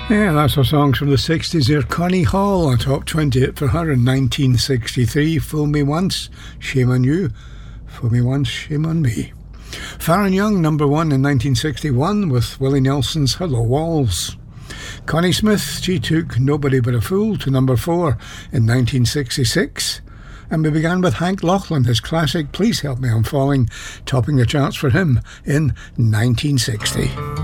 Yeah, that's our songs from the 60s there. Connie Hall, a top 28 for her in 1963. Fool Me Once, Shame on You. Fool Me Once, Shame on Me. Farron Young, number 1 in 1961 with Willie Nelson's Hello Walls. Connie Smith, she took Nobody But a Fool to number 4 in 1966. And we began with Hank Lachlan, his classic Please Help Me I'm Falling, topping the charts for him in 1960.